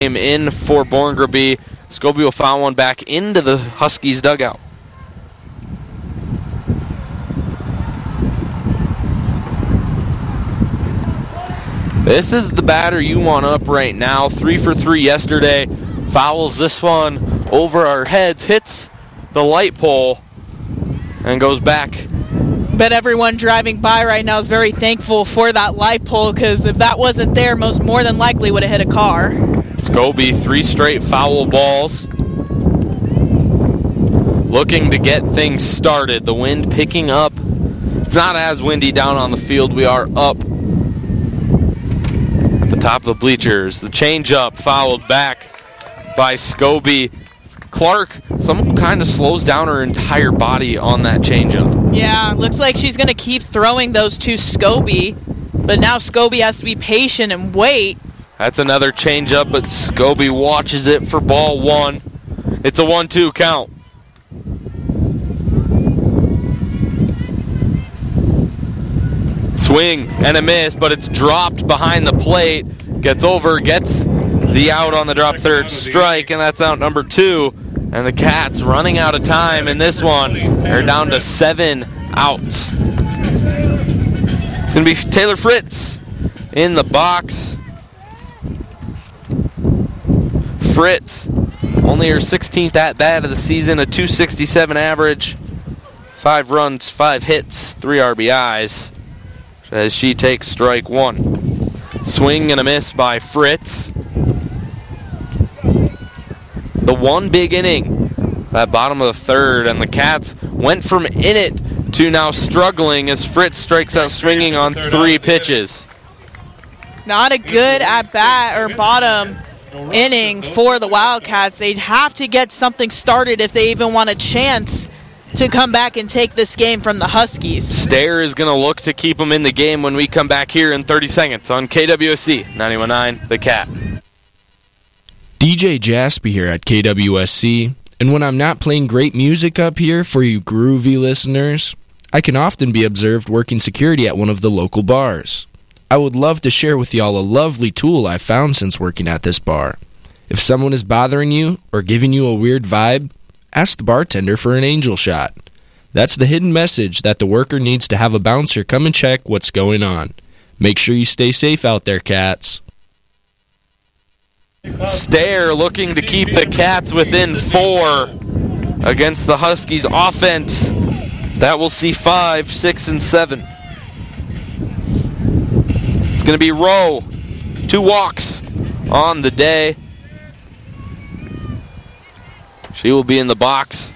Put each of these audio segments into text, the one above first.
in for Borngreby. Scobie will foul one back into the Huskies dugout. This is the batter you want up right now. 3 for 3 yesterday. Fouls this one over our heads, hits the light pole, and goes back. Bet everyone driving by right now is very thankful for that light pole, because if that wasn't there, most more than likely would have hit a car. Scobie, 3 straight foul balls. Looking to get things started. The wind picking up. It's not as windy down on the field. We are up at the top of the bleachers. The changeup fouled back by Scobie. Clark, someone kind of slows down her entire body on that changeup. Yeah, looks like she's going to keep throwing those to Scobie, but now Scobie has to be patient and wait. That's another changeup, but Scobie watches it for ball 1. It's a 1-2 count. Swing and a miss, but it's dropped behind the plate. Gets over, gets the out on the drop third strike, and that's out number 2. And the Cats running out of time in this one. They're down to 7 outs. It's going to be Taylor Fritz in the box. Fritz, only her 16th at-bat of the season, a .267 average. 5 runs, 5 hits, 3 RBIs. As she takes strike 1. Swing and a miss by Fritz. The one big inning, that bottom of the third, and the Cats went from in it to now struggling as Fritz strikes out swinging on 3 pitches. Not a good at-bat or bottom inning for the Wildcats. They'd have to get something started if they even want a chance to come back and take this game from the Huskies. Stair is going to look to keep them in the game when we come back here in 30 seconds on KWSC 91.9 The Cat. DJ Jaspy here at KWSC, and when I'm not playing great music up here for you groovy listeners, I can often be observed working security at one of the local bars. I would love to share with y'all a lovely tool I've found since working at this bar. If someone is bothering you or giving you a weird vibe, ask the bartender for an angel shot. That's the hidden message that the worker needs to have a bouncer come and check what's going on. Make sure you stay safe out there, Cats. Stair looking to keep the Cats within 4 against the Huskies offense. That will see 5, 6, and 7. It's going to be Rowe. 2 walks on the day. She will be in the box,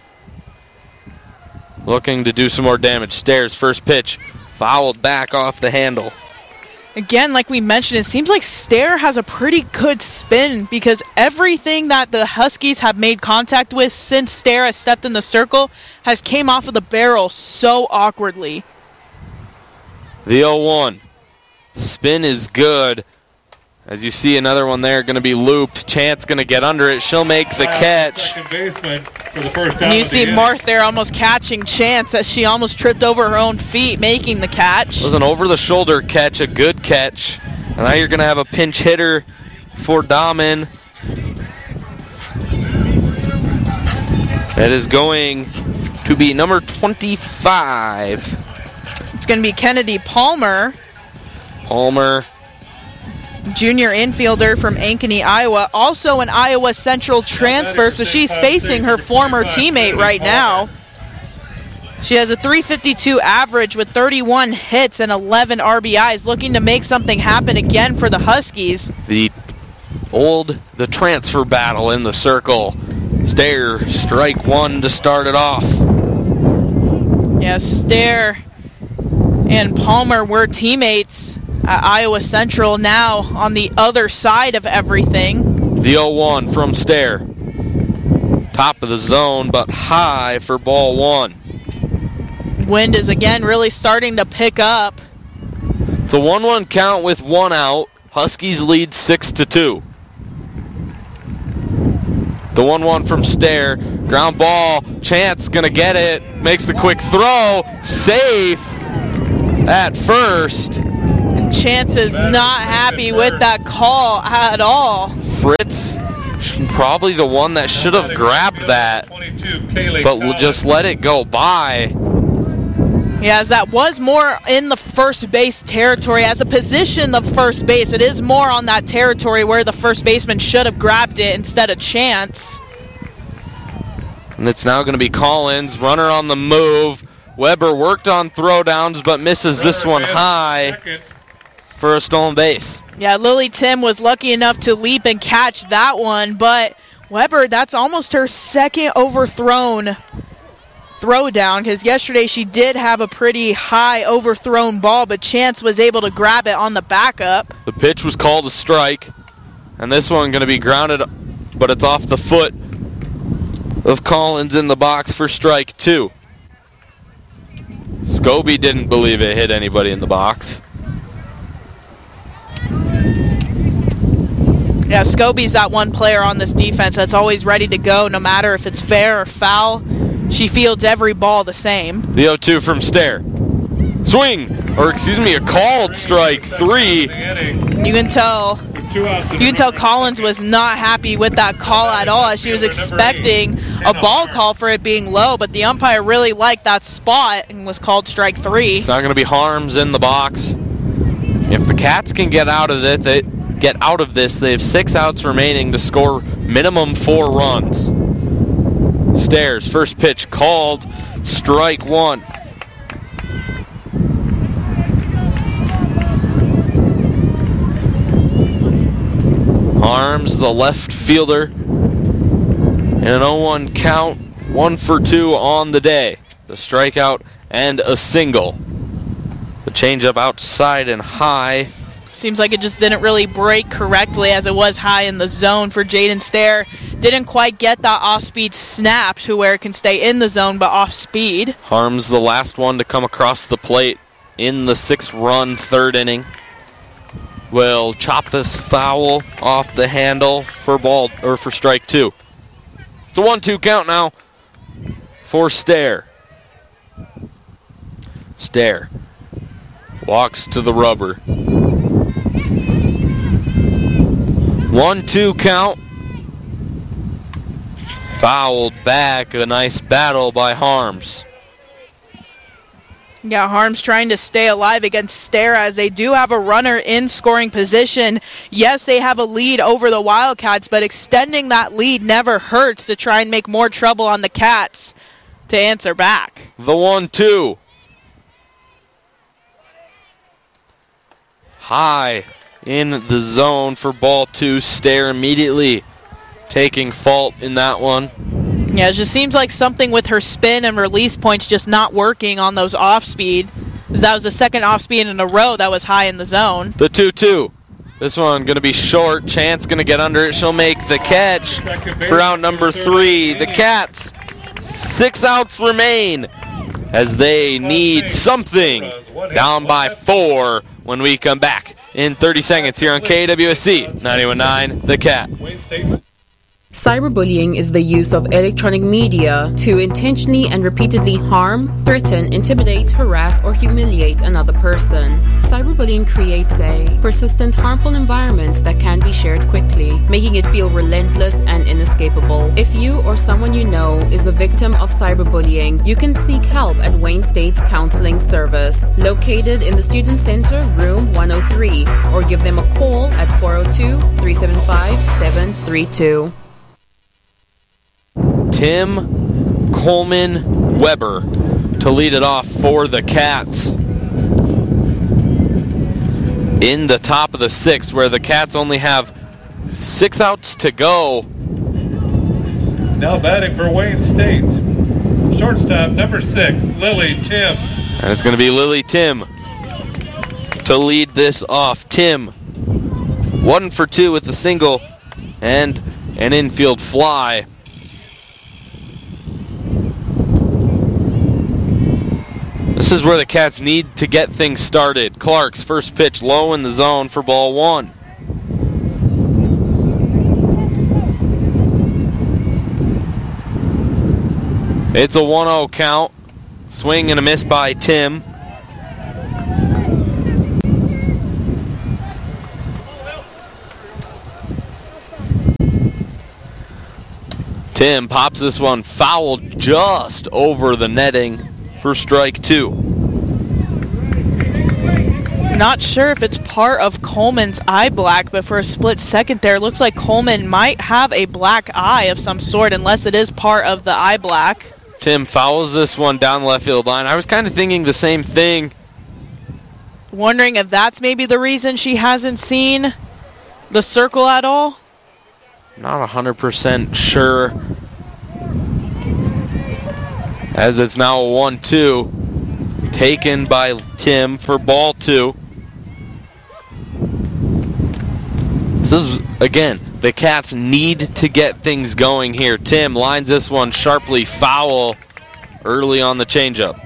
looking to do some more damage. Stair's first pitch, fouled back off the handle. Again, like we mentioned, it seems like Stair has a pretty good spin, because everything that the Huskies have made contact with since Stair has stepped in the circle has came off of the barrel so awkwardly. The 0-1. Spin is good. As you see, another one there going to be looped. Chance going to get under it. She'll make the catch. And you see Marth there almost catching Chance as she almost tripped over her own feet, making the catch. It was an over-the-shoulder catch, a good catch. And now you're going to have a pinch hitter for Dahmen. That is going to be number 25. It's going to be Kennedy Palmer. Junior infielder from Ankeny, Iowa. Also an Iowa Central transfer, so she's facing her former teammate right now. She has a .352 average with 31 hits and 11 RBIs, looking to make something happen again for the Huskies. The transfer battle in the circle. Stair, strike 1 to start it off. Yes, Stair and Palmer were teammates at Iowa Central, now on the other side of everything. The 0-1 from Stair. Top of the zone, but high for ball 1. Wind is again really starting to pick up. It's a 1-1 count with 1 out. Huskies lead 6-2. The 1-1 from Stair. Ground ball. Chance going to get it. Makes a quick throw. Safe at first. Chance is not happy with that call at all. Fritz, probably the one that should have grabbed that, but just let it go by. Yeah, as that was more in the first base territory. As a position of first base, it is more on that territory where the first baseman should have grabbed it instead of Chance. And it's now going to be Collins, runner on the move. Weber worked on throwdowns, but misses this one high for a stolen base. Yeah, Lily Tim was lucky enough to leap and catch that one, but Weber, that's almost her second overthrown throwdown, because yesterday she did have a pretty high overthrown ball, but Chance was able to grab it on the backup. The pitch was called a strike, and this one going to be grounded, but it's off the foot of Collins in the box for strike 2. Scobie didn't believe it hit anybody in the box. Yeah, Scobie's that one player on this defense that's always ready to go, no matter if it's fair or foul. She fields every ball the same. The 0-2 from Stair. Swing, or excuse me, a called strike 3. You can tell Collins was not happy with that call at all, as she was expecting a ball call for it being low, but the umpire really liked that spot and was called strike 3. It's not going to be Harms in the box. If the Cats can get out of this, they have 6 outs remaining to score minimum 4 runs. Stairs, first pitch called, strike 1. Harms, the left fielder, and an 0-1 count, 1 for 2 on the day. The strikeout and a single. The changeup outside and high. Seems like it just didn't really break correctly, as it was high in the zone for Jaden Stair. Didn't quite get that off-speed snap to where it can stay in the zone, but off-speed. Harms, the last one to come across the plate in the 6-run third inning. Will chop this foul off the handle for strike 2. It's a 1-2 count now for Stair. Stair walks to the rubber. 1-2 count. Fouled back. A nice battle by Harms. Yeah, Harms trying to stay alive against Stair, as they do have a runner in scoring position. Yes, they have a lead over the Wildcats, but extending that lead never hurts to try and make more trouble on the Cats to answer back. The 1-2. High in the zone for ball 2. Stair immediately taking fault in that one. Yeah, it just seems like something with her spin and release points just not working on those off-speed. That was the second off-speed in a row that was high in the zone. The 2-2. This one going to be short. Chance going to get under it. She'll make the catch for out number 3. The Cats, 6 outs remain as they need something. Down by 4 when we come back in 30 seconds here on KWSC 91.9 The Cat. Cyberbullying is the use of electronic media to intentionally and repeatedly harm, threaten, intimidate, harass, or humiliate another person. Cyberbullying creates a persistent, harmful environment that can be shared quickly, making it feel relentless and inescapable. If you or someone you know is a victim of cyberbullying, you can seek help at Wayne State's Counseling Service, located in the Student Center, room 103, or give them a call at 402-375-732. Tim Coleman Weber to lead it off for the Cats. In the top of the 6th, where the Cats only have 6 outs to go. Now batting for Wayne State. Shortstop, number 6, Lily Tim. And it's going to be Lily Tim to lead this off. Tim, 1 for 2 with a single and an infield fly. This is where the Cats need to get things started. Clark's first pitch low in the zone for ball 1. It's a 1-0 count. Swing and a miss by Tim. Tim pops this one foul just over the netting for strike 2. Not sure if it's part of Coleman's eye black, but for a split second there, it looks like Coleman might have a black eye of some sort, unless it is part of the eye black. Tim fouls this one down the left field line. I was kind of thinking the same thing. Wondering if that's maybe the reason she hasn't seen the circle at all. Not 100% sure. As it's now a 1-2. Taken by Tim for ball 2. This is, again, the Cats need to get things going here. Tim lines this one sharply foul early on the changeup.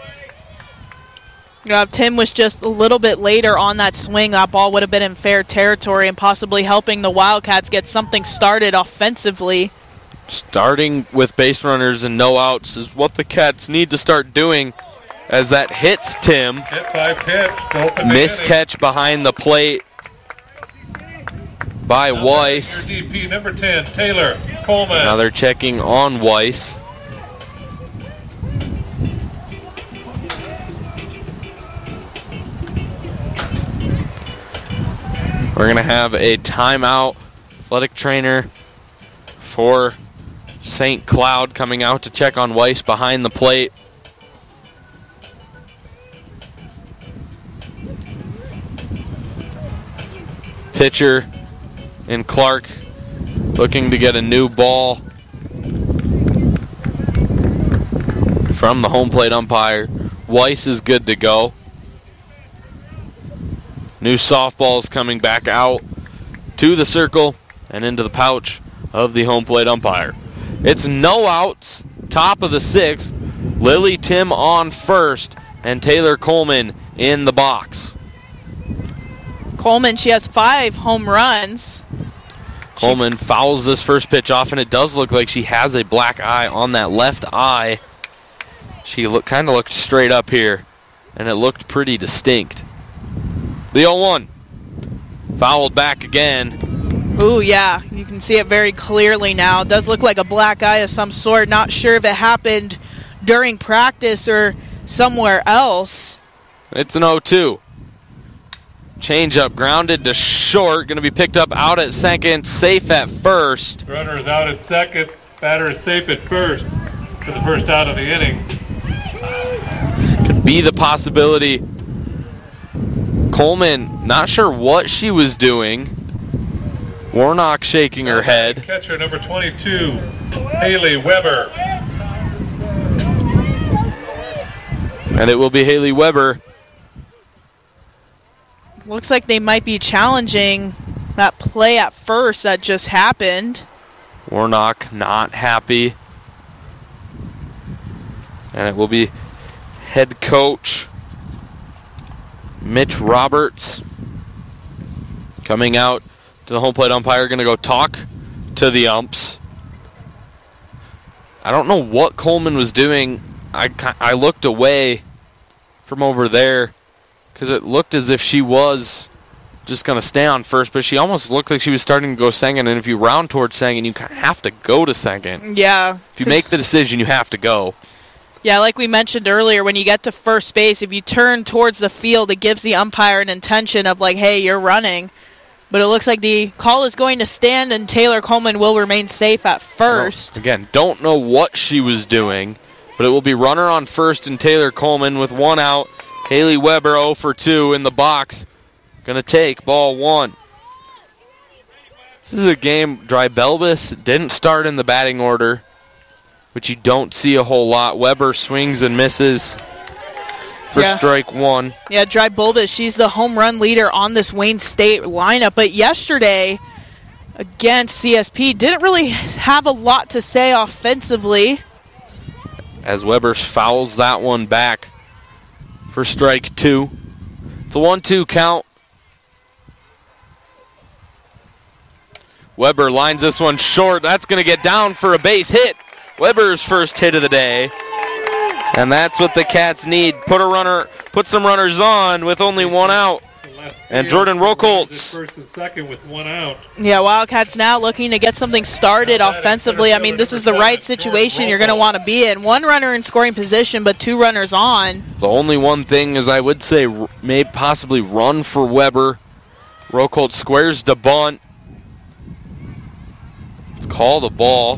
If Tim was just a little bit later on that swing, that ball would have been in fair territory and possibly helping the Wildcats get something started offensively. Starting with base runners and no outs is what the Cats need to start doing, as that hits Tim. Hit by pitch. Miscatch behind the plate by Weiss. Your DP number 10, Taylor Coleman. Now they're checking on Weiss. We're going to have a timeout. Athletic trainer for St. Cloud coming out to check on Weiss behind the plate. Pitcher in Clark looking to get a new ball from the home plate umpire. Weiss is good to go. New softballs coming back out to the circle and into the pouch of the home plate umpire. It's no outs, top of the 6th. Lily Tim on first and Taylor Coleman in the box. Coleman, she has 5 home runs. Coleman fouls this first pitch off, and it does look like she has a black eye on that left eye. She kind of looked straight up here, and it looked pretty distinct. The 0-1. Fouled back again. Ooh, yeah. You can see it very clearly now. It does look like a black eye of some sort. Not sure if it happened during practice or somewhere else. It's an 0-2. Changeup grounded to short. Going to be picked up out at second. Safe at first. Runner is out at second. Batter is safe at first for the first out of the inning. Could be the possibility. Coleman, not sure what she was doing. Warnock shaking her head. Catcher number 22, Haley Weber. And it will be Haley Weber. Looks like they might be challenging that play at first that just happened. Warnock not happy. And it will be head coach Mitch Roberts coming out to the home plate umpire, going to go talk to the umps. I don't know what Coleman was doing. I looked away from over there because it looked as if she was just going to stay on first, but she almost looked like she was starting to go second, and if you round towards second, you kind of have to go to second. Yeah. If you make the decision, you have to go. Yeah, like we mentioned earlier, when you get to first base, if you turn towards the field, it gives the umpire an intention of like, hey, you're running. But it looks like the call is going to stand, and Taylor Coleman will remain safe at first. Well, again, don't know what she was doing, but it will be runner on first and Taylor Coleman with 1 out. Haley Weber 0 for 2 in the box. Going to take ball 1. This is a game, Drybelbis didn't start in the batting order, which you don't see a whole lot. Weber swings and misses for strike 1. Yeah, Drybelbis, she's the home run leader on this Wayne State lineup. But yesterday, against CSP, didn't really have a lot to say offensively. As Weber fouls that one back for strike 2. It's a 1-2 count. Weber lines this one short. That's going to get down for a base hit. Weber's first hit of the day. And that's what the Cats need. Put some runners on with only 1 out. And Jordan Rokoltz. First and second with 1 out. Yeah, Wildcats now looking to get something started offensively. I mean, this is the right situation you're going to want to be in. 1 runner in scoring position, but 2 runners on. The only one thing is I would say may possibly run for Weber. Rokoltz squares to bunt. Let's call the ball.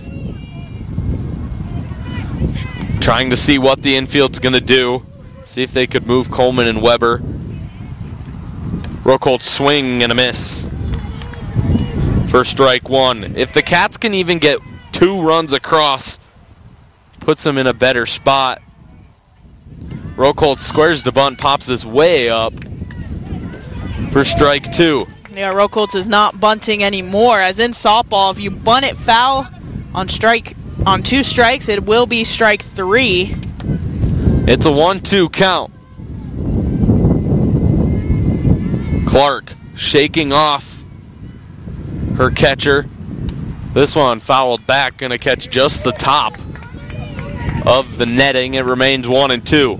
Trying to see what the infield's going to do. See if they could move Coleman and Weber. Rokoltz swing and a miss. For strike 1. If the Cats can even get 2 runs across, puts them in a better spot. Rokoltz squares the bunt, pops this way up for strike 2. Yeah, Rokoltz is not bunting anymore. As in softball, if you bunt it foul on 2 strikes, it will be strike 3. It's a 1-2 count. Clark shaking off her catcher. This one fouled back, going to catch just the top of the netting. It remains 1-2.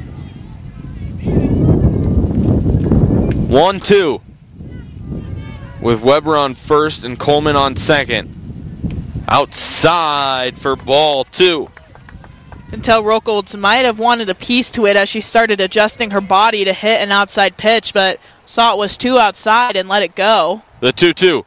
1-2 with Weber on first and Coleman on second. Outside for ball 2. Until Rokoltz might have wanted a piece to it as she started adjusting her body to hit an outside pitch, but saw it was 2 outside and let it go. The 2-2.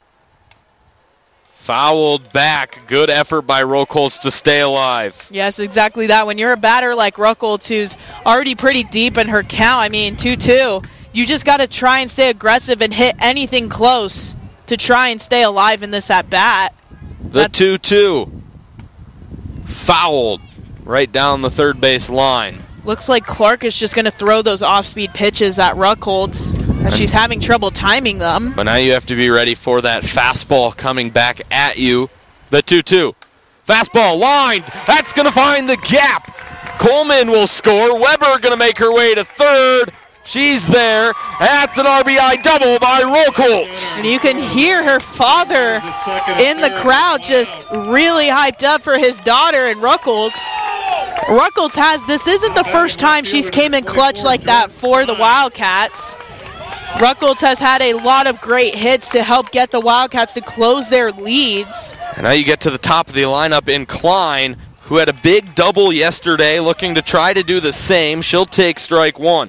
Fouled back. Good effort by Rokoltz to stay alive. Yes, exactly that. When you're a batter like Rokoltz, who's already pretty deep in her count, I mean, 2-2, you just got to try and stay aggressive and hit anything close to try and stay alive in this at-bat. The 2-2. Fouled right down the third base line. Looks like Clark is just going to throw those off-speed pitches at Rokoltz, as she's having trouble timing them. But now you have to be ready for that fastball coming back at you. The 2-2. Fastball lined. That's going to find the gap. Coleman will score. Weber going to make her way to third. She's there. That's an RBI double by Rokoltz. And you can hear her father in the crowd just really hyped up for his daughter and Rokoltz. Rokoltz this isn't the first time she's came in clutch like that for the Wildcats. Rokoltz has had a lot of great hits to help get the Wildcats to close their leads. And now you get to the top of the lineup in Klein, who had a big double yesterday, looking to try to do the same. She'll take strike 1.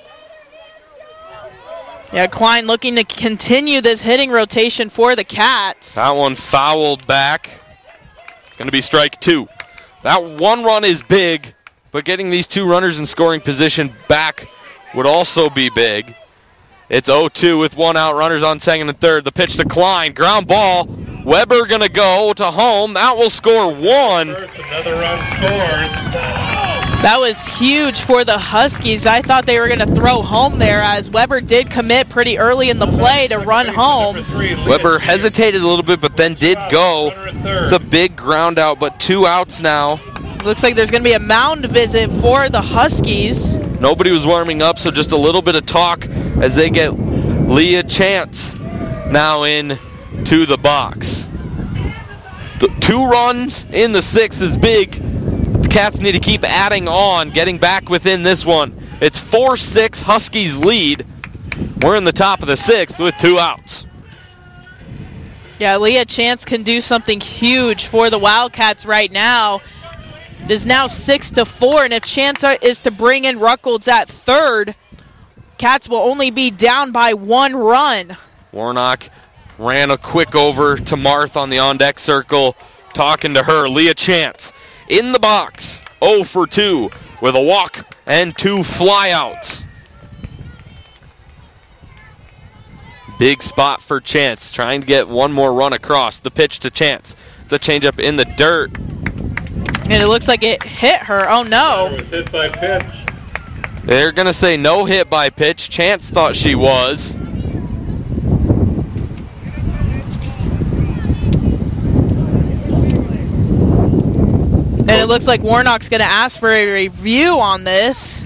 Yeah, Klein looking to continue this hitting rotation for the Cats. That one fouled back. It's going to be strike 2. That 1 run is big, but getting these 2 runners in scoring position back would also be big. It's 0-2 with 1 out, runners on second and third. The pitch to Klein, ground ball. Weber going to go to home. That will score 1. First, another run scores. That was huge for the Huskies. I thought they were going to throw home there, as Weber did commit pretty early in the play to run home. Weber hesitated a little bit, but then did go. It's a big ground out, but 2 outs now. Looks like there's going to be a mound visit for the Huskies. Nobody was warming up, so just a little bit of talk as they get Leah Chance now in to the box. The 2 runs in the 6th is big. The Cats need to keep adding on, getting back within this one. It's 4-6, Huskies lead. We're in the top of the 6th with 2 outs. Yeah, Leah Chance can do something huge for the Wildcats right now. It is now 6-4, and if Chance is to bring in Rokoltz at third, Cats will only be down by 1 run. Warnock ran a quick over to Marth on the on-deck circle, talking to her. Leah Chance in the box, 0 for 2 with a walk and 2 flyouts. Big spot for Chance, trying to get 1 more run across. The pitch to Chance. It's a changeup in the dirt. And it looks like it hit her. Oh, no. It was hit by pitch. They're going to say no hit by pitch. Chance thought she was. And it looks like Warnock's going to ask for a review on this.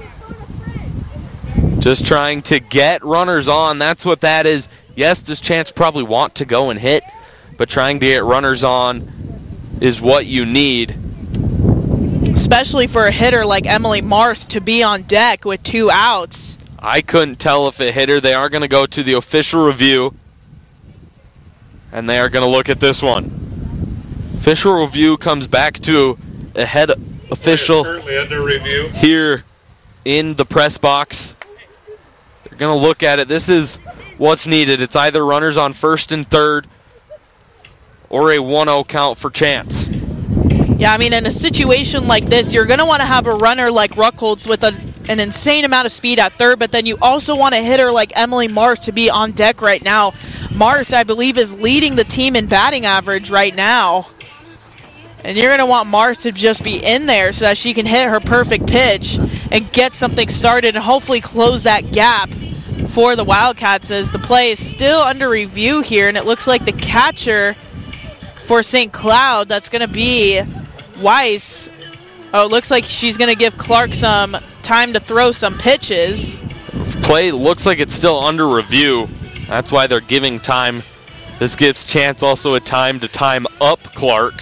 Just trying to get runners on. That's what that is. Yes, does Chance probably want to go and hit, but trying to get runners on is what you need. Especially for a hitter like Emily Marth to be on deck with 2 outs. I couldn't tell if it hit her. They are going to go to the official review, and they are going to look at this one. Official review comes back to a head official currently under review here in the press box. They're going to look at it. This is what's needed. It's either runners on first and third or a 1-0 count for Chance. Yeah, I mean, in a situation like this, you're going to want to have a runner like Ruckholtz with an insane amount of speed at third, but then you also want a hitter like Emily Marth to be on deck right now. Marth, I believe, is leading the team in batting average right now. And you're going to want Marth to just be in there so that she can hit her perfect pitch and get something started and hopefully close that gap for the Wildcats, as the play is still under review here, and it looks like the catcher for St. Cloud, that's going to be Weiss. Oh, it looks like she's going to give Clark some time to throw some pitches. Play looks like it's still under review. That's why they're giving time. This gives Chance also a time to time up Clark.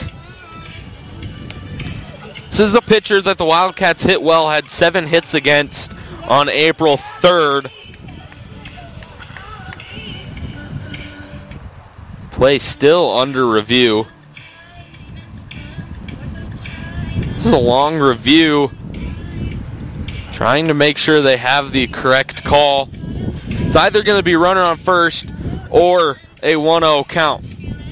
This is a pitcher that the Wildcats hit well, had 7 hits against on April 3rd. Play still under review. This is a long review, trying to make sure they have the correct call. It's either going to be runner on first or a 1-0 count.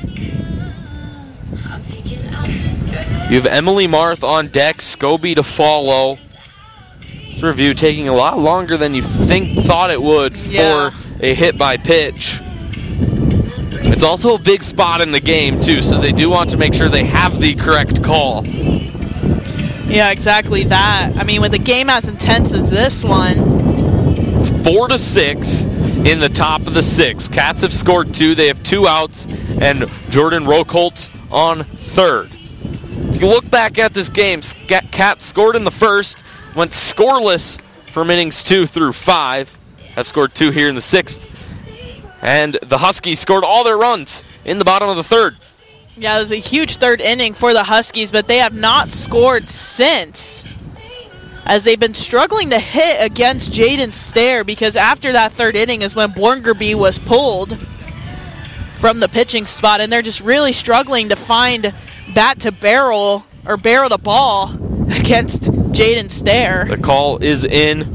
You have Emily Marth on deck, Scobie to follow. This review taking a lot longer than you thought it would for a hit by pitch. It's also a big spot in the game, too, so they do want to make sure they have the correct call. Yeah, exactly that. I mean, with a game as intense as this one. It's 4-6 in the top of the 6th. Cats have scored 2. They have 2 outs, and Jordan Ruckholtz on third. If you look back at this game, Cats scored in the first, went scoreless from innings 2 through 5. Have scored 2 here in the 6th. And the Huskies scored all their runs in the bottom of the 3rd. Yeah, it was a huge 3rd inning for the Huskies, but they have not scored since, as they've been struggling to hit against Jaden Stair, because after that 3rd inning is when Borngerby was pulled from the pitching spot, and they're just really struggling to find bat to barrel or barrel to ball against Jaden Stair. The call is in.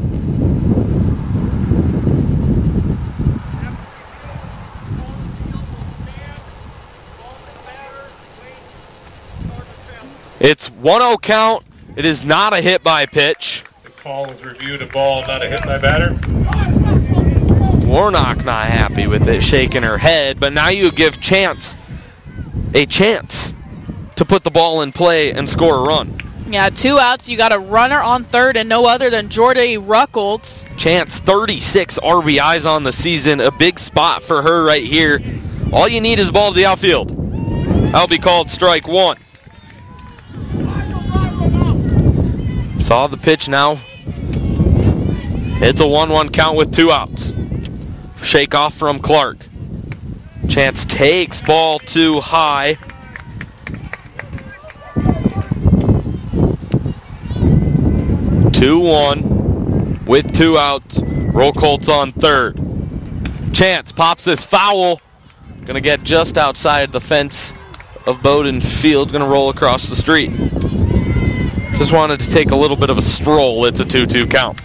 It's 1-0 count. It is not a hit by pitch. The call is reviewed a ball, not a hit by batter. Warnock not happy with it, shaking her head, but now you give Chance a chance to put the ball in play and score a run. Yeah, 2 outs. You got a runner on third and no other than Jordy Ruckholtz. Chance, 36 RBIs on the season. A big spot for her right here. All you need is ball to the outfield. That'll be called strike 1. Saw the pitch now. It's a 1-1 count with 2 outs. Shake off from Clark. Chance takes ball too high. (2-1) with 2 outs. Ruckholtz on third. Chance pops this foul. Gonna get just outside the fence of Bowdoin Field. Gonna roll across the street. Just wanted to take a little bit of a stroll. It's a 2-2 count.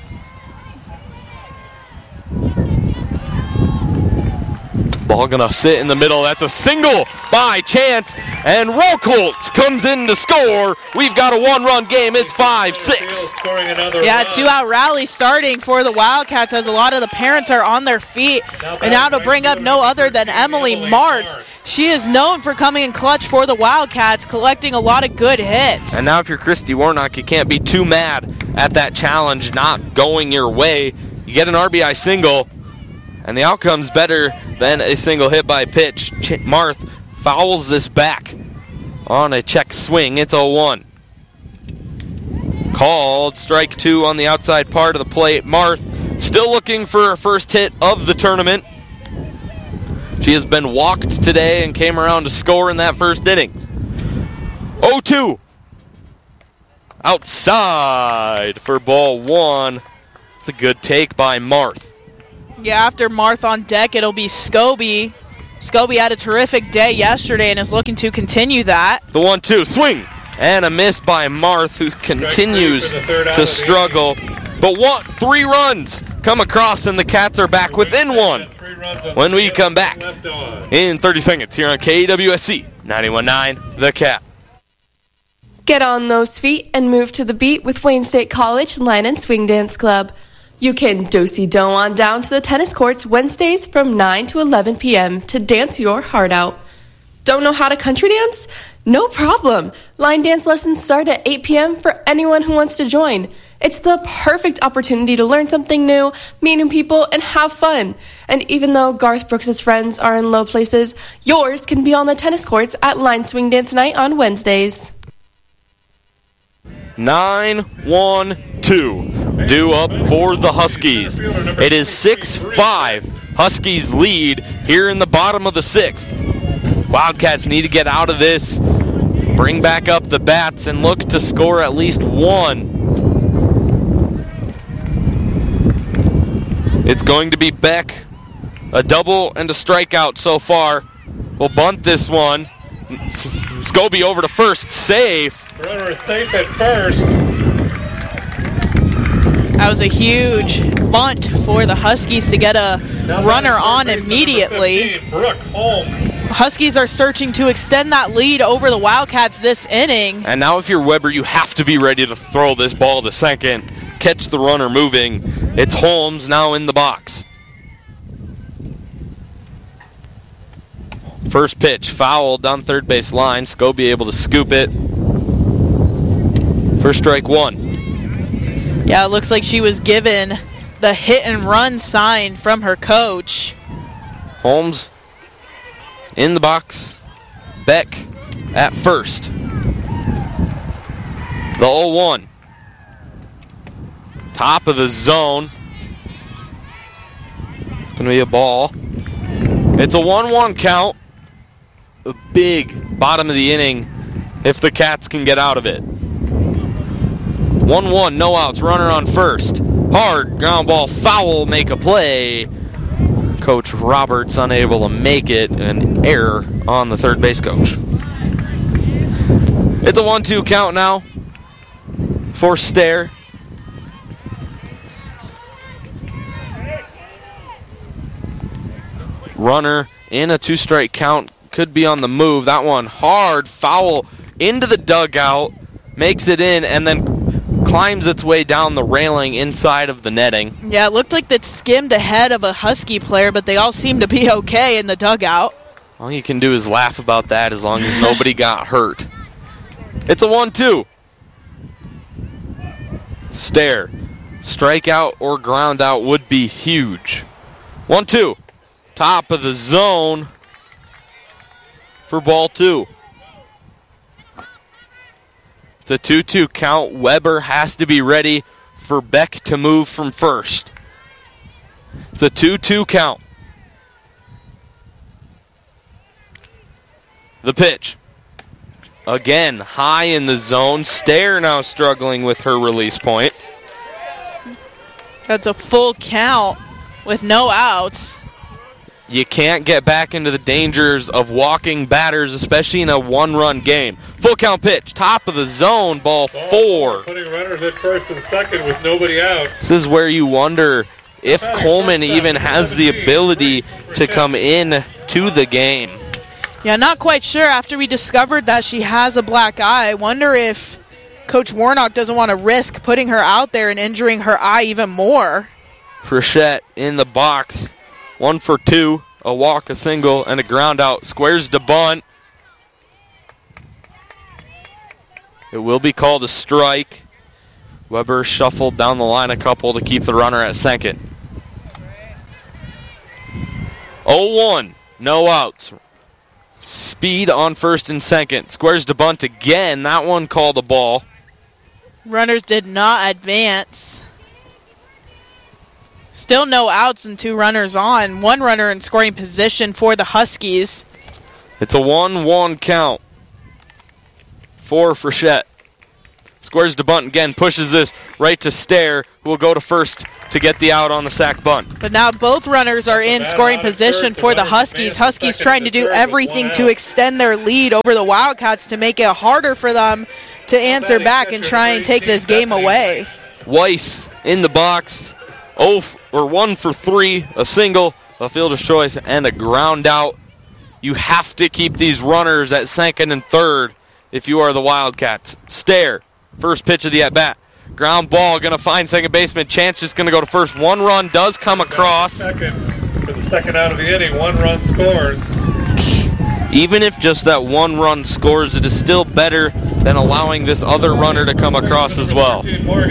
Ball gonna sit in the middle. That's a single by Chance, and Ruckholtz comes in to score. We've got a 1-run game. It's 5-6. Yeah, 2-out rally starting for the Wildcats, as a lot of the parents are on their feet. And now to bring up no other than Emily Marth. She is known for coming in clutch for the Wildcats, collecting a lot of good hits. And now if you're Christy Warnock, you can't be too mad at that challenge not going your way. You get an RBI single, and the outcome's better than a single hit by pitch. Marth fouls this back on a check swing. It's 0-1. Called strike 2 on the outside part of the plate. Marth still looking for her first hit of the tournament. She has been walked today and came around to score in that first inning. 0-2. Outside for ball 1. It's a good take by Marth. Yeah, after Marth on deck, it'll be Scobie. Scobie had a terrific day yesterday and is looking to continue that. The 1-2, swing, and a miss by Marth, who continues to struggle. But 3 runs come across, and the Cats are back within 1 when we come back in 30 seconds here on KWSC 91.9 The Cat. Get on those feet and move to the beat with Wayne State College Line and Swing Dance Club. You can do-si-do on down to the tennis courts Wednesdays from 9 to 11 p.m. to dance your heart out. Don't know how to country dance? No problem. Line dance lessons start at 8 p.m. for anyone who wants to join. It's the perfect opportunity to learn something new, meet new people, and have fun. And even though Garth Brooks' friends are in low places, yours can be on the tennis courts at Line Swing Dance Night on Wednesdays. 9-1-2. Due up for the Huskies. It is 6-5. Huskies lead here in the bottom of the 6th. Wildcats need to get out of this, bring back up the bats, and look to score at least 1. It's going to be Beck. A double and a strikeout so far. We'll bunt this one. Scobie over to first, safe. Runner is safe at first. That was a huge bunt for the Huskies to get a runner on immediately. 15, Brooke Holmes. Huskies are searching to extend that lead over the Wildcats this inning. And now if you're Weber, you have to be ready to throw this ball to second, catch the runner moving. It's Holmes now in the box. First pitch, foul down third base line. Scobie able to scoop it. First strike 1. Yeah, it looks like she was given the hit and run sign from her coach. Holmes in the box. Beck at first. The 0-1. Top of the zone. Going to be a ball. It's a 1-1 count. A big bottom of the inning if the Cats can get out of it. 1-1, no outs, runner on first. Hard ground ball, foul, make a play. Coach Roberts unable to make it, an error on the third base coach. It's a 1-2 count now for Stair. Runner in a 2-strike count, could be on the move. That one hard, foul into the dugout, makes it in, and then climbs its way down the railing inside of the netting. Yeah, it looked like that skimmed ahead of a Husky player, but they all seem to be okay in the dugout. All you can do is laugh about that as long as nobody got hurt. It's a 1-2. Stair. Strikeout or ground out would be huge. 1-2. Top of the zone for ball 2. It's a 2-2 count. Weber has to be ready for Beck to move from first. It's a 2-2 count. The pitch. Again, high in the zone. Stair now struggling with her release point. That's a full count with no outs. You can't get back into the dangers of walking batters, especially in a one-run game. Full count pitch, top of the zone, ball 4. Putting runners at first and second with nobody out. This is where you wonder if Coleman even has the ability to come in to the game. Yeah, not quite sure. After we discovered that she has a black eye, I wonder if Coach Warnock doesn't want to risk putting her out there and injuring her eye even more. Frechette in the box. 1 for 2, a walk, a single, and a ground out. Squares to bunt. It will be called a strike. Weber shuffled down the line a couple to keep the runner at second. 0-1, no outs. Speed on first and second. Squares to bunt again. That one called a ball. Runners did not advance. Still no outs and 2 runners on. 1 runner in scoring position for the Huskies. It's a 1-1 count for Frechette. Squares to bunt again, pushes this right to Stair, who will go to first to get the out on the sack bunt. But now both runners are in scoring position for the Huskies. Huskies trying to do everything to extend their lead over the Wildcats to make it harder for them to answer back and try and take this game away. Weiss in the box, 1 for 3, a single, a fielder's choice, and a ground out. You have to keep these runners at second and third if you are the Wildcats. Stair, first pitch of the at-bat. Ground ball, going to find second baseman. Chance is going to go to first. 1 run does come across. For the second out of the inning, 1 run scores. Even if just that 1 run scores, it is still better than allowing this other runner to come across as well.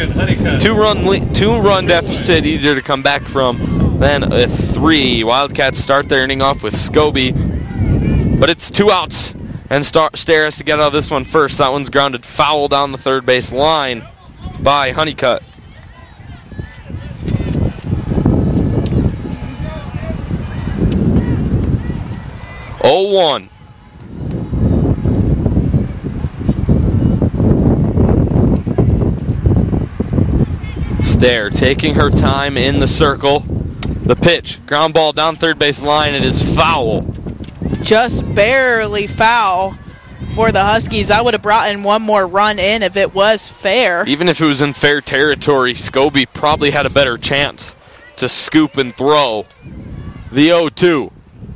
2-run deficit, easier to come back from than a 3. Wildcats start their inning off with Scobie, but it's 2 outs, and Stair has to get out of this one first. That one's grounded foul down the third base line by Honeycutt. Oh, 1. Stair taking her time in the circle. The pitch, ground ball down third base line. It is foul. Just barely foul for the Huskies. I would have brought in 1 more run in if it was fair. Even if it was in fair territory, Scobie probably had a better chance to scoop and throw. The 0-2.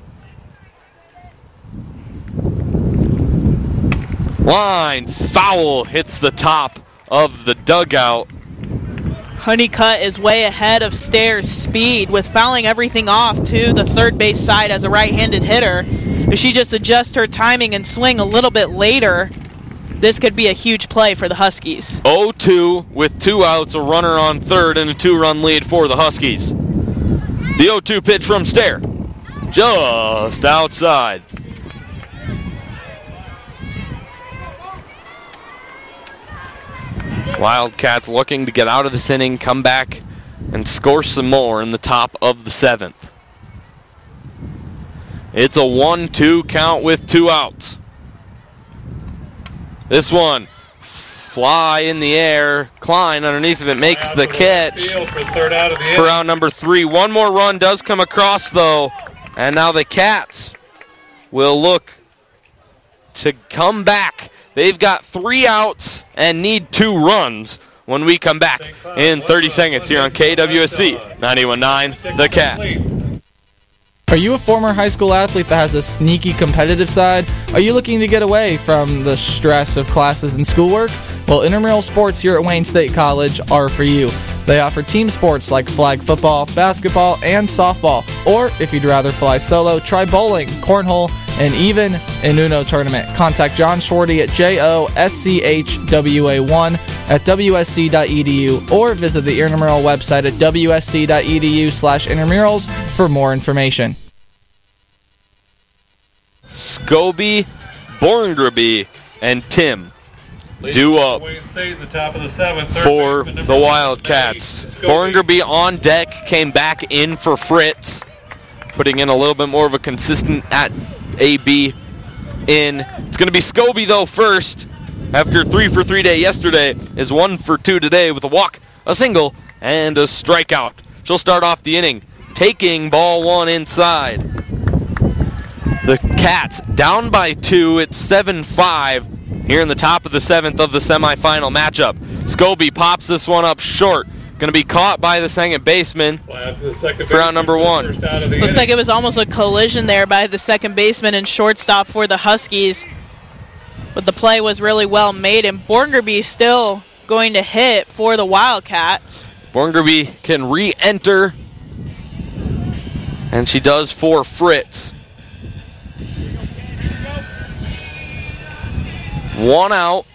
Line foul hits the top of the dugout. Honeycutt is way ahead of Stair's speed with fouling everything off to the third base side as a right-handed hitter. If she just adjusts her timing and swing a little bit later, this could be a huge play for the Huskies. 0-2 with 2 outs, a runner on third, and a 2-run lead for the Huskies. The 0-2 pitch from Stair, just outside. Wildcats looking to get out of this inning, come back, and score some more in the top of the 7th. It's a 1-2 count with 2 outs. This one, fly in the air. Klein underneath of it makes the catch for out number 3. 1 more run does come across, though, and now the Cats will look to come back. They've got 3 outs and need 2 runs when we come back in 30 seconds here on KWSC 91.9 The Cat. Are you a former high school athlete that has a sneaky competitive side? Are you looking to get away from the stress of classes and schoolwork? Well, intramural sports here at Wayne State College are for you. They offer team sports like flag football, basketball, and softball. Or, if you'd rather fly solo, try bowling, cornhole, and even an Uno tournament. Contact John Schwarty at JOSCHWA1 at WSC.edu or visit the intramural website at WSC.edu/intramurals for more information. Scobie, Borngraby, and Tim due up for the Wildcats. Borngraby on deck, came back in for Fritz, putting in a little bit more of a consistent at AB in. It's going to be Scobie, though, first. After 3 for 3 day yesterday, is 1 for 2 today with a walk, a single, and a strikeout. She'll start off the inning, taking ball 1 inside. The Cats down by 2. It's 7-5 here in the top of the 7th of the semifinal matchup. Scobie pops this one up short. Going to be caught by the second baseman for out number 1. Looks like it was almost a collision there by the second baseman and shortstop for the Huskies. But the play was really well made, and Borngraby still going to hit for the Wildcats. Borngraby can re-enter, and she does for Fritz. 1 out.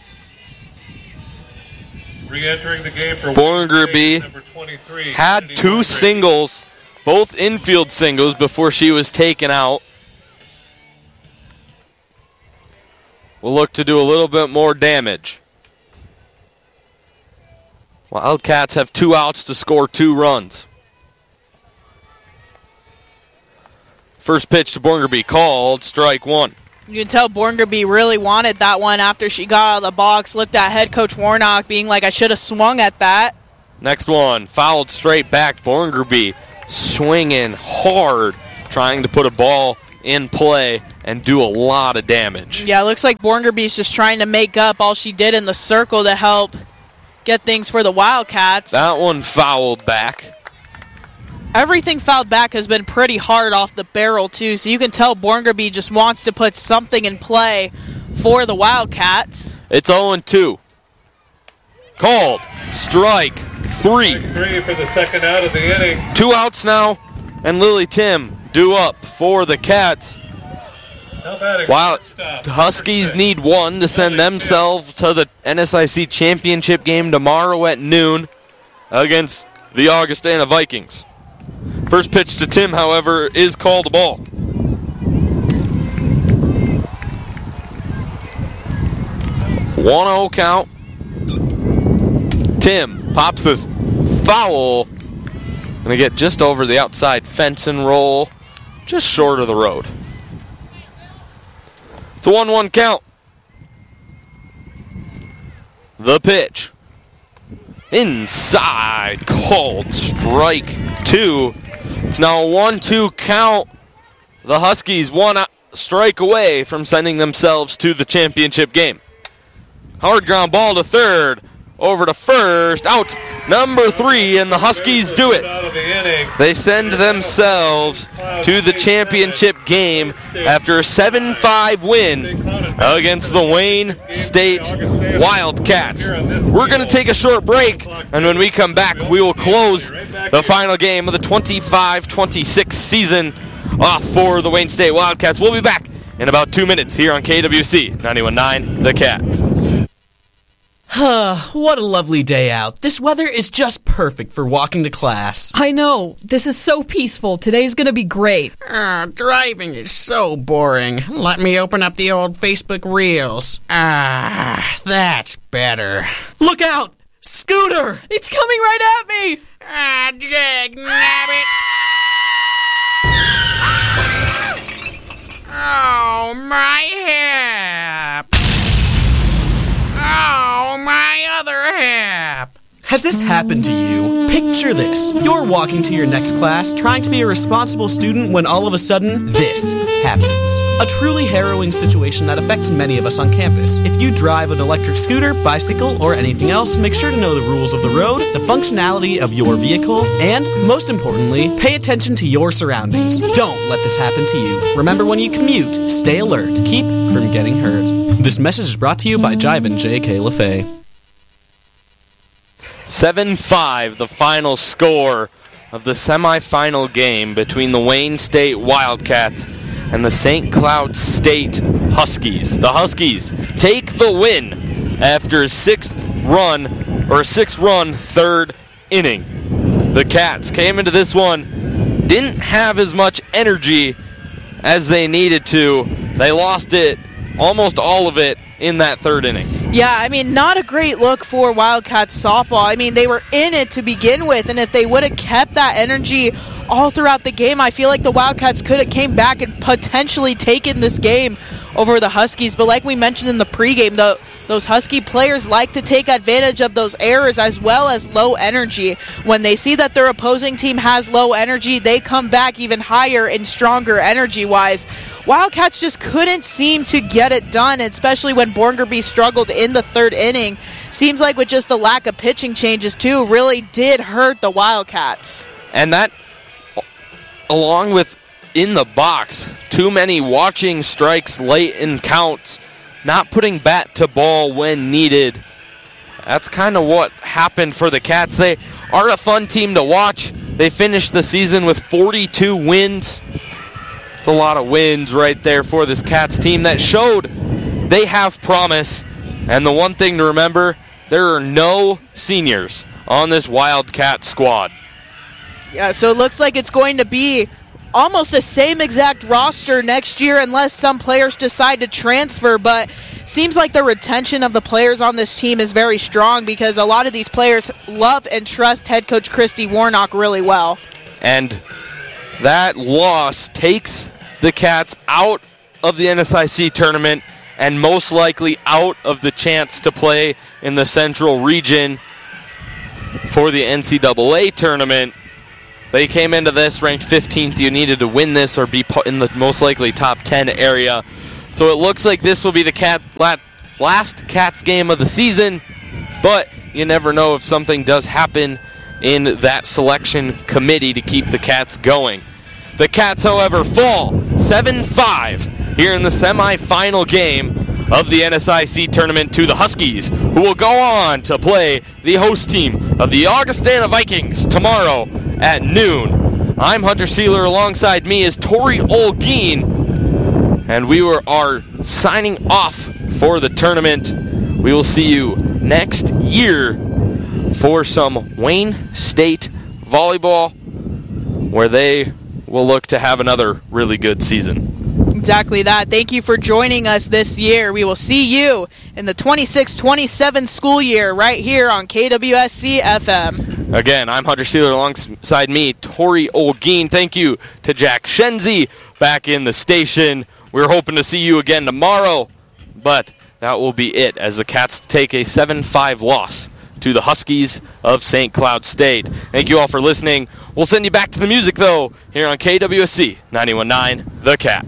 Re-entering the game for Borngraby had 2 singles, both infield singles, before she was taken out. We'll look to do a little bit more damage. Wildcats have 2 outs to score 2 runs. First pitch to Borngraby, called strike 1. You can tell Borngerby really wanted that one after she got out of the box, looked at head coach Warnock being like, I should have swung at that. Next one, fouled straight back. Borngerby swinging hard, trying to put a ball in play and do a lot of damage. Yeah, it looks like Borngerby's just trying to make up all she did in the circle to help get things for the Wildcats. That one fouled back. Everything fouled back has been pretty hard off the barrel, too, so you can tell Borngerby just wants to put something in play for the Wildcats. It's 0-2. Called. Strike 3. Strike 3 for the second out of the inning. 2 outs now, and Lily Tim due up for the Cats. While Huskies need one to send themselves to the NSIC championship game tomorrow at noon against the Augustana Vikings. First pitch to Tim, however, is called a ball. 1-0 count. Tim pops this foul. Gonna get just over the outside fence and roll just short of the road. It's a 1-1 count. The pitch. Inside, called strike 2. It's now a 1-2 count. The Huskies 1 strike away from sending themselves to the championship game. Hard ground ball to third. Over to first. Out number 3, and the Huskies do it. They send themselves to the championship game after a 7-5 win against the Wayne State Wildcats. We're going to take a short break, and when we come back, we will close the final game of the 25-26 season off for the Wayne State Wildcats. We'll be back in about 2 minutes here on KWC 91.9 The Cat. What a lovely day out. This weather is just perfect for walking to class. I know. This is so peaceful. Today's gonna be great. Driving is so boring. Let me open up the old Facebook Reels. That's better. Look out! Scooter! It's coming right at me! Nabbit! Oh, my hip! Oh, my other hip! Has this happened to you? Picture this. You're walking to your next class, trying to be a responsible student when all of a sudden, this happens. A truly harrowing situation that affects many of us on campus. If you drive an electric scooter, bicycle, or anything else, make sure to know the rules of the road, the functionality of your vehicle, and, most importantly, pay attention to your surroundings. Don't let this happen to you. Remember, when you commute, stay alert. Keep from getting hurt. This message is brought to you by Jive and J.K. LaFay. 7-5, the final score of the semifinal game between the Wayne State Wildcats and the St. Cloud State Huskies. The Huskies take the win after a six-run third inning. The Cats came into this one, didn't have as much energy as they needed to. They lost it, almost all of it, in that third inning. Yeah, I mean, not a great look for Wildcats softball. I mean, they were in it to begin with, and if they would have kept that energy all throughout the game, I feel like the Wildcats could have came back and potentially taken this game over the Huskies. But like we mentioned in the pregame, those Husky players like to take advantage of those errors as well as low energy. When they see that their opposing team has low energy, they come back even higher and stronger energy-wise. Wildcats just couldn't seem to get it done, especially when Borngerby struggled in the third inning. Seems like with just the lack of pitching changes, too, really did hurt the Wildcats. And that, along with in the box, too many watching strikes late in counts, not putting bat to ball when needed. That's kind of what happened for the Cats. They are a fun team to watch. They finished the season with 42 wins. It's a lot of wins right there for this Cats team that showed they have promise. And the one thing to remember, there are no seniors on this Wildcat squad. Yeah, so it looks like it's going to be almost the same exact roster next year unless some players decide to transfer, but seems like the retention of the players on this team is very strong because a lot of these players love and trust head coach Christy Warnock really well. And that loss takes the Cats out of the NSIC tournament and most likely out of the chance to play in the Central Region for the NCAA tournament. They came into this ranked 15th. You needed to win this or be in the most likely top 10 area. So it looks like this will be the last Cats game of the season, but you never know if something does happen in that selection committee to keep the Cats going. The Cats, however, fall 7-5 here in the semifinal game of the NSIC tournament to the Huskies, who will go on to play the host team of the Augustana Vikings tomorrow at noon. I'm Hunter Seeler. Alongside me is Tori Olguin, and we are signing off for the tournament. We will see you next year for some Wayne State volleyball, where they will look to have another really good season. Exactly that. Thank you for joining us this year. We will see you in the 26-27 school year right here on KWSC FM. Again, I'm Hunter Seeler. Alongside me, Tori Olguin. Thank you to Jack Shenzi back in the station. We're hoping to see you again tomorrow, but that will be it as the Cats take a 7-5 loss to the Huskies of St. Cloud State. Thank you all for listening. We'll send you back to the music, though, here on KWSC 91.9 The Cat.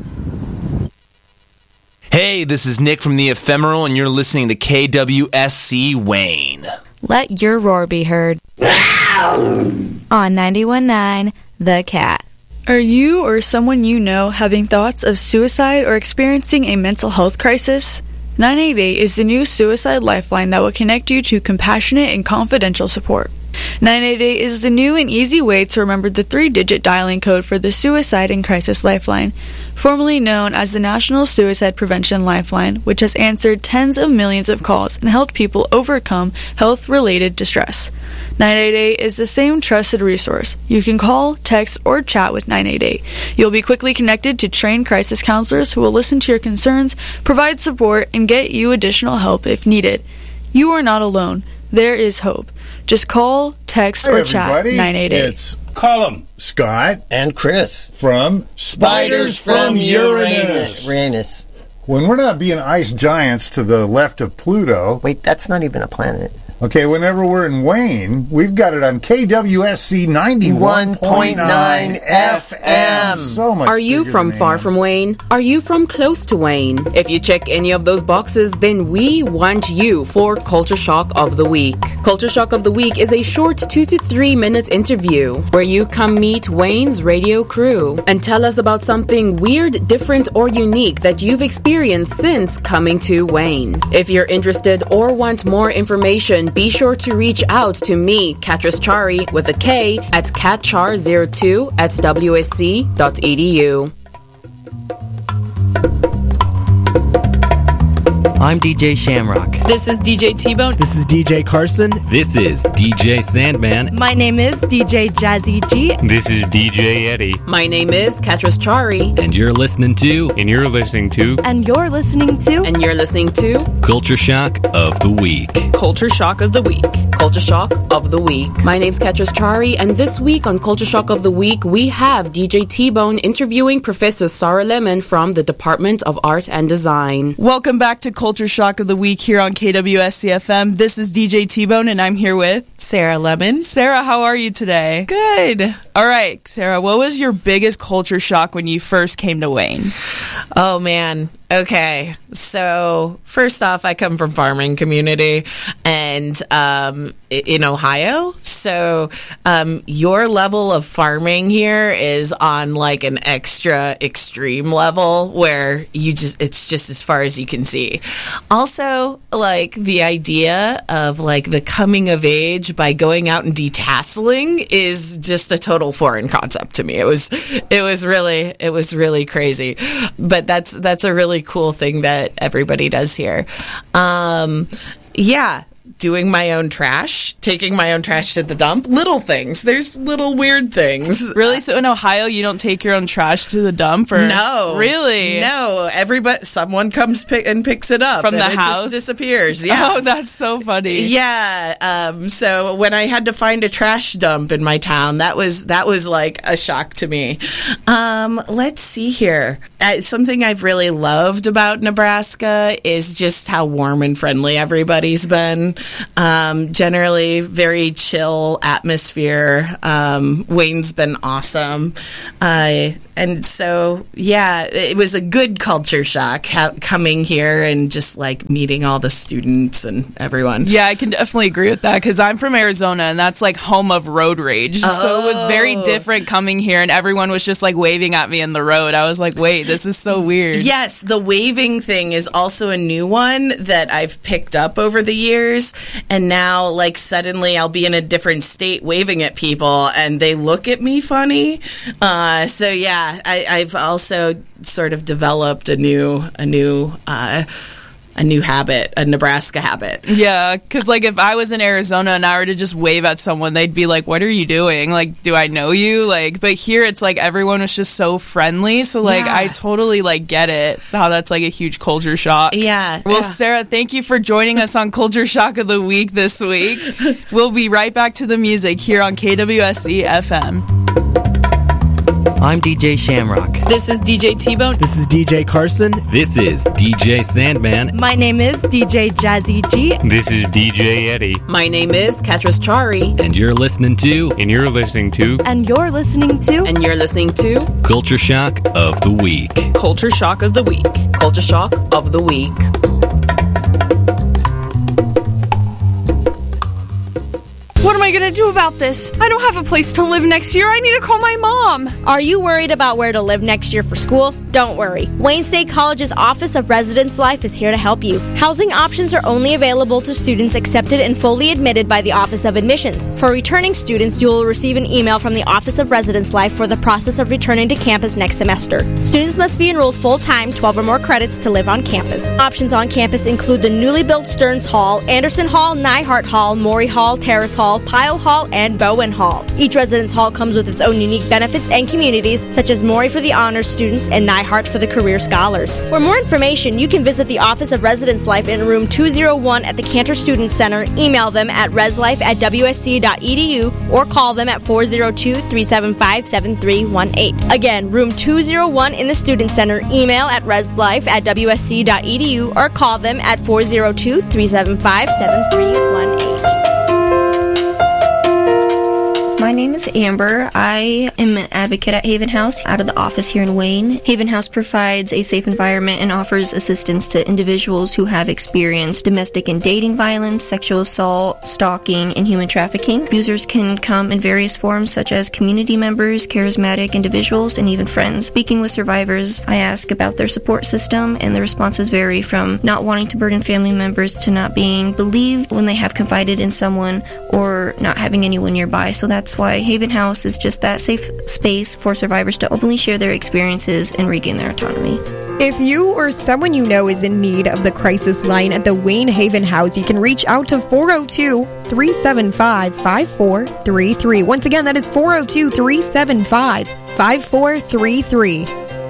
Hey, this is Nick from The Ephemeral, and you're listening to KWSC Wayne. Let your roar be heard. On 91.9 The Cat. Are you or someone you know having thoughts of suicide or experiencing a mental health crisis? 988 is the new suicide lifeline that will connect you to compassionate and confidential support. 988 is the new and easy way to remember the 3-digit dialing code for the Suicide and Crisis Lifeline, formerly known as the National Suicide Prevention Lifeline, which has answered tens of millions of calls and helped people overcome health-related distress. 988 is the same trusted resource. You can call, text, or chat with 988. You'll be quickly connected to trained crisis counselors who will listen to your concerns, provide support, and get you additional help if needed. You are not alone. There is hope. Just call, text, or chat 988. It's Colum, Scott, and Chris from Spiders from Uranus. When we're not being ice giants to the left of Pluto. Wait, that's not even a planet. Okay, whenever we're in Wayne, we've got it on KWSC 91.9 FM. So much. Are you from far from Wayne? Are you from close to Wayne? If you check any of those boxes, then we want you for Culture Shock of the Week. Culture Shock of the Week is a short 2 to 3 minute interview where you come meet Wayne's radio crew and tell us about something weird, different, or unique that you've experienced since coming to Wayne. If you're interested or want more information, be sure to reach out to me, Katris Chari, with a K, at catchar02@wsc.edu. I'm DJ Shamrock. This is DJ T-Bone. This is DJ Carson. This is DJ Sandman. My name is DJ Jazzy G. This is DJ Eddie. My name is Katris Chari. And you're listening to... And you're listening to... Culture Shock of the Week. Culture Shock of the Week. Culture Shock of the Week. My name's Katris Chari, and this week on Culture Shock of the Week, we have DJ T-Bone interviewing Professor Sarah Lemon from the Department of Art and Design. Welcome back to Culture Shock of the Week here on KWSC FM. This is DJ T-Bone, and I'm here with Sarah Lemon. Sarah, how are you today? Good. All right, Sarah, what was your biggest culture shock when you first came to Wayne? Oh, man. Okay, so first off, I come from farming community and in Ohio. So your level of farming here is on like an extra extreme level where it's just as far as you can see. Also, like the idea of like the coming of age by going out and detasseling is just a total foreign concept to me. It was really crazy, but that's a really cool thing that everybody does here. Yeah, doing my own trash, taking my own trash to the dump. Little things. There's little weird things. Really? So in Ohio, you don't take your own trash to the dump? Or? No. Really? No. Someone comes and picks it up. From the and house? It just disappears. Yeah. Oh, that's so funny. Yeah. So when I had to find a trash dump in my town, that was like a shock to me. Let's see here. Something I've really loved about Nebraska is just how warm and friendly everybody's been. Generally, very chill atmosphere. Wayne's been awesome. And so, yeah, it was a good culture shock coming here and just like meeting all the students and everyone. Yeah, I can definitely agree with that because I'm from Arizona and that's like home of road rage. Oh. So it was very different coming here and everyone was just like waving at me in the road. I was like, wait, this is so weird. Yes, the waving thing is also a new one that I've picked up over the years. And now, like, suddenly I'll be in a different state waving at people and they look at me funny. So, yeah. I've also sort of developed a new habit, a Nebraska habit. Yeah, because like if I was in Arizona and I were to just wave at someone, they'd be like, "What are you doing? Like, do I know you?" Like, but here it's like everyone was just so friendly. So like, I totally like get it how that's like a huge culture shock. Yeah. Well, Sarah, thank you for joining us on Culture Shock of the Week this week. We'll be right back to the music here on KWSC FM. I'm DJ Shamrock. This is DJ T-Bone. This is DJ Carson. This is DJ Sandman. My name is DJ Jazzy G. This is DJ Eddie. My name is Katris Chari. And you're listening to... And you're listening to... And you're listening to... And you're listening to... Culture Shock of the Week. Culture Shock of the Week. Culture Shock of the Week. What am I going to do about this? I don't have a place to live next year. I need to call my mom. Are you worried about where to live next year for school? Don't worry. Wayne State College's Office of Residence Life is here to help you. Housing options are only available to students accepted and fully admitted by the Office of Admissions. For returning students, you will receive an email from the Office of Residence Life for the process of returning to campus next semester. Students must be enrolled full-time, 12 or more credits to live on campus. Options on campus include the newly built Stearns Hall, Anderson Hall, Nyhart Hall, Maury Hall, Terrace Hall, Pyle Hall, and Bowen Hall. Each residence hall comes with its own unique benefits and communities, such as Maury for the honors students and Nyhart for the career scholars. For more information, you can visit the Office of Residence Life in room 201 at the Cantor Student Center, email them at reslife@wsc.edu, or call them at 402-375-7318. Again, room 201 in the Student Center, email at reslife@wsc.edu, or call them at 402-375-7318. My name is Amber. I am an advocate at Haven House out of the office here in Wayne. Haven House provides a safe environment and offers assistance to individuals who have experienced domestic and dating violence, sexual assault, stalking, and human trafficking. Abusers can come in various forms such as community members, charismatic individuals, and even friends. Speaking with survivors, I ask about their support system, and the responses vary from not wanting to burden family members to not being believed when they have confided in someone or not having anyone nearby. So that's why Haven House is just that safe space for survivors to openly share their experiences and regain their autonomy. If you or someone you know is in need of the crisis line at the Wayne Haven House, you can reach out to 402-375-5433. Once again, that is 402-375-5433.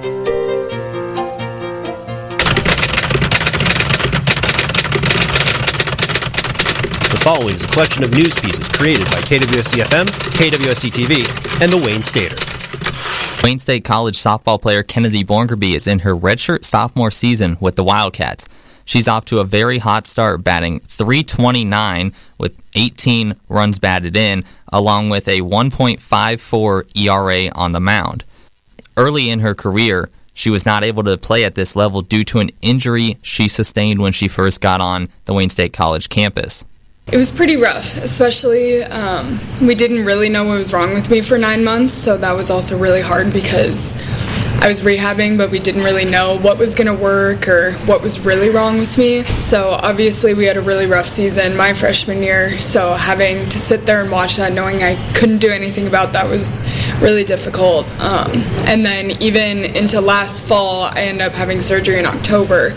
The following is a collection of news pieces created by KWSC-FM, KWSC-TV, and the Wayne Stater. Wayne State College softball player Kennedy Borngerby is in her redshirt sophomore season with the Wildcats. She's off to a very hot start, batting .329 with 18 runs batted in, along with a 1.54 ERA on the mound. Early in her career, she was not able to play at this level due to an injury she sustained when she first got on the Wayne State College campus. It was pretty rough, especially we didn't really know what was wrong with me for 9 months, so that was also really hard because I was rehabbing, but we didn't really know what was going to work or what was really wrong with me. So obviously we had a really rough season my freshman year, so having to sit there and watch that knowing I couldn't do anything about that was really difficult. And then even into last fall, I ended up having surgery in October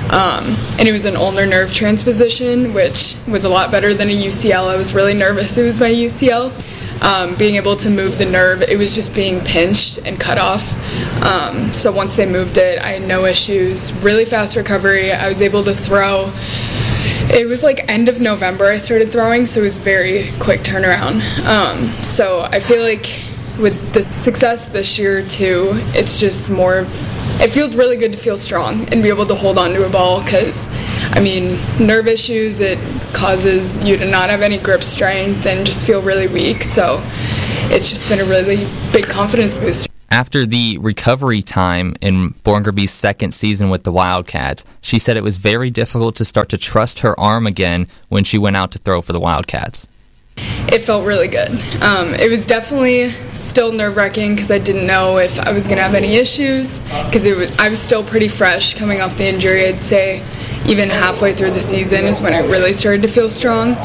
And it was an ulnar nerve transposition, which was a lot better than a UCL. I was really nervous. It was my UCL. Being able to move the nerve, it was just being pinched and cut off. So once they moved it, I had no issues. Really fast recovery. I was able to throw. It was like end of November I started throwing, so it was very quick turnaround. So I feel like with the success this year too, it's just more of, it feels really good to feel strong and be able to hold on to a ball, because I mean, nerve issues, it causes you to not have any grip strength and just feel really weak. So it's just been a really big confidence booster. After the recovery time in Borngerby's second season with the Wildcats, she said it was very difficult to start to trust her arm again when she went out to throw for the Wildcats. It felt really good. It was definitely still nerve-wracking because I didn't know if I was going to have any issues, because I was still pretty fresh coming off the injury. I'd say even halfway through the season is when I really started to feel strong.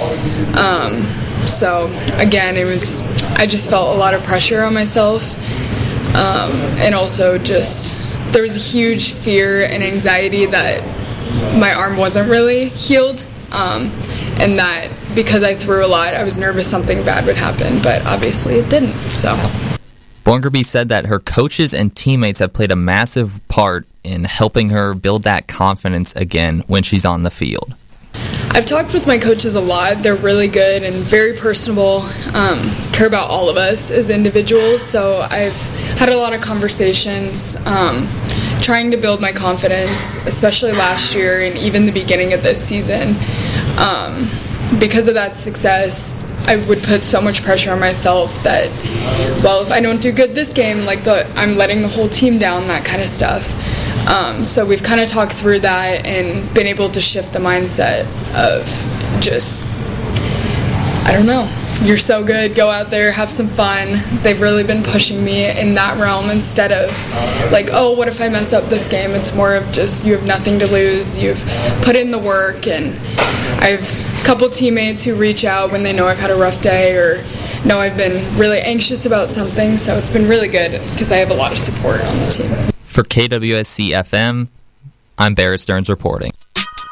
So again, I just felt a lot of pressure on myself. And also just, there was a huge fear and anxiety that my arm wasn't really healed, and that because I threw a lot, I was nervous something bad would happen, but obviously it didn't. So Borngerby said that her coaches and teammates have played a massive part in helping her build that confidence again when she's on the field. I've talked with my coaches a lot. They're really good and very personable, care about all of us as individuals. So I've had a lot of conversations trying to build my confidence, especially last year and even the beginning of this season. Because of that success, I would put so much pressure on myself that, well, if I don't do good this game, I'm letting the whole team down, that kind of stuff. So we've kind of talked through that and been able to shift the mindset of just, I don't know, you're so good, go out there, have some fun. They've really been pushing me in that realm instead of like, oh, what if I mess up this game? It's more of just, you have nothing to lose, you've put in the work. And I've a couple teammates who reach out when they know I've had a rough day or know I've been really anxious about something, so it's been really good because I have a lot of support on the team. For KWSC-FM, I'm Barrett Stearns reporting.